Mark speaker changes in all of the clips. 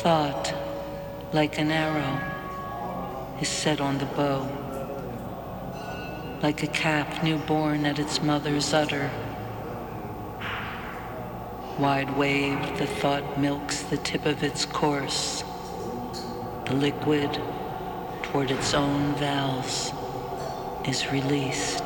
Speaker 1: thought, like an arrow, is set on the bow. Like a calf newborn at its mother's udder. Wide waved, the thought milks the tip of its course. The liquid, toward its own valves, is released.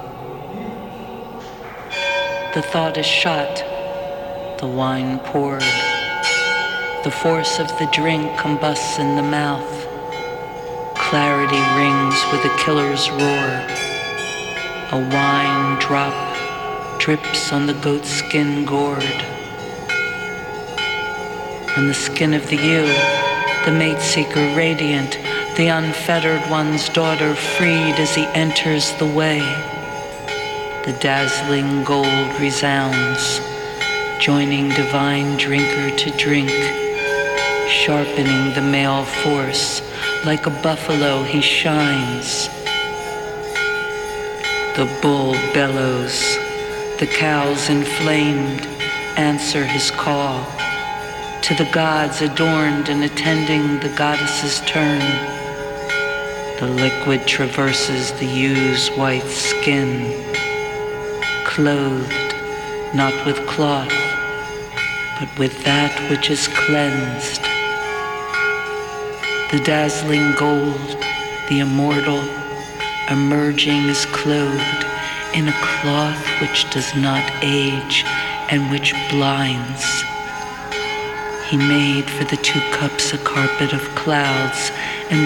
Speaker 1: The thought is shot, the wine poured. The force of the drink combusts in the mouth. Clarity rings with a killer's roar. A wine drop drips on the goatskin gourd. On the skin of the ewe, the mate seeker radiant, the unfettered one's daughter freed as he enters the way. The dazzling gold resounds, joining divine drinker to drink, sharpening the male force. Like a buffalo he shines. The bull bellows, the cows inflamed answer his call. To the gods adorned and attending the goddess's turn. The liquid traverses the ewe's white skin, clothed not with cloth, but with that which is cleansed. The dazzling gold, the immortal, emerging is clothed in a cloth which does not age and which blinds. He made for the two cups a carpet of clouds and